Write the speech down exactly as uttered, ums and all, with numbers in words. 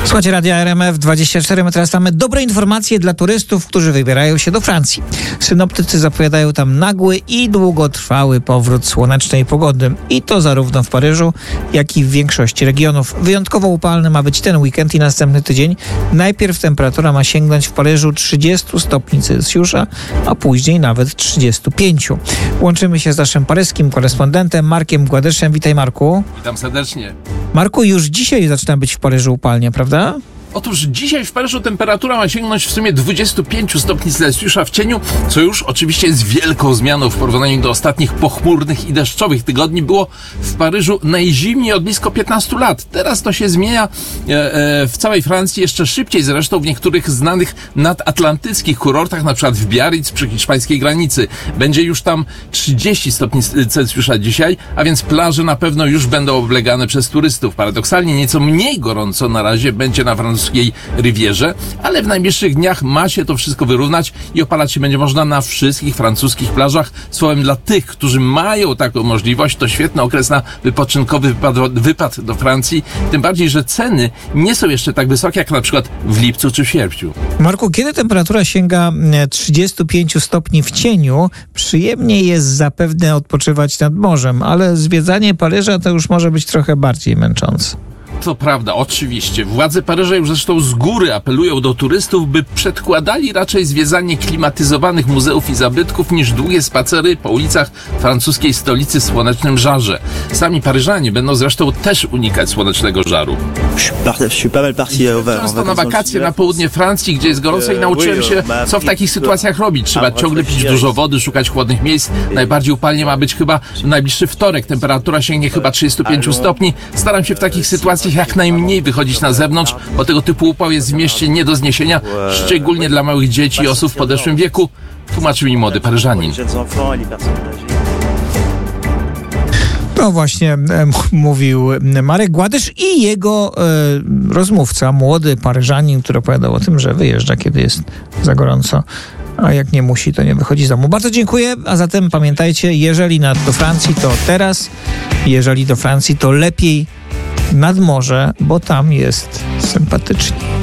Słuchajcie Radia R M F dwadzieścia cztery. My teraz mamy dobre informacje dla turystów, którzy wybierają się do Francji. Synoptycy zapowiadają tam nagły i długotrwały powrót słonecznej pogody. I to zarówno w Paryżu, jak i w większości regionów. Wyjątkowo upalny ma być ten weekend i następny tydzień. Najpierw temperatura ma sięgnąć w Paryżu trzydzieści stopni Celsjusza, a później nawet trzydzieści pięć. Łączymy się z naszym paryskim korespondentem Markiem Gładyszem. Witaj, Marku. Witam serdecznie. Marku, już dzisiaj zaczyna być w Paryżu upalnie, prawda? Otóż dzisiaj w Paryżu temperatura ma sięgnąć w sumie dwadzieścia pięć stopni Celsjusza w cieniu, co już oczywiście jest wielką zmianą w porównaniu do ostatnich pochmurnych i deszczowych tygodni. Było w Paryżu najzimniej od blisko piętnastu lat. Teraz to się zmienia e, e, w całej Francji, jeszcze szybciej zresztą w niektórych znanych nadatlantyckich kurortach, na przykład w Biarritz przy hiszpańskiej granicy. Będzie już tam trzydzieści stopni Celsjusza dzisiaj, a więc plaże na pewno już będą oblegane przez turystów. Paradoksalnie nieco mniej gorąco na razie będzie na francuskiej Rivierze, ale w najbliższych dniach ma się to wszystko wyrównać i opalać się będzie można na wszystkich francuskich plażach. Słowem, dla tych, którzy mają taką możliwość, to świetny okres na wypoczynkowy wypad, wypad do Francji, tym bardziej, że ceny nie są jeszcze tak wysokie, jak na przykład w lipcu czy w sierpniu. Marku, kiedy temperatura sięga trzydzieści pięć stopni w cieniu, przyjemnie jest zapewne odpoczywać nad morzem, ale zwiedzanie Paryża to już może być trochę bardziej męczące. To prawda, oczywiście. Władze Paryża już zresztą z góry apelują do turystów, by przedkładali raczej zwiedzanie klimatyzowanych muzeów i zabytków niż długie spacery po ulicach francuskiej stolicy w słonecznym żarze. Sami Paryżanie będą zresztą też unikać słonecznego żaru. Często na wakacje na południe Francji, gdzie jest gorąco, i nauczyłem się, co w takich sytuacjach robić. Trzeba ciągle pić dużo wody, szukać chłodnych miejsc. Najbardziej upalnie ma być chyba w najbliższy wtorek. Temperatura sięgnie chyba trzydzieści pięć stopni. Staram się w takich sytuacjach jak najmniej wychodzić na zewnątrz, bo tego typu upał jest w mieście nie do zniesienia, szczególnie dla małych dzieci i osób w podeszłym wieku, tłumaczył mi młody Paryżanin. No właśnie, e, mówił Marek Gładysz i jego e, rozmówca, młody Paryżanin, który opowiadał o tym, że wyjeżdża, kiedy jest za gorąco, a jak nie musi, to nie wychodzi z domu. Bardzo dziękuję, a zatem pamiętajcie, jeżeli na, do Francji, to teraz, jeżeli do Francji, to lepiej nad morze, bo tam jest sympatycznie.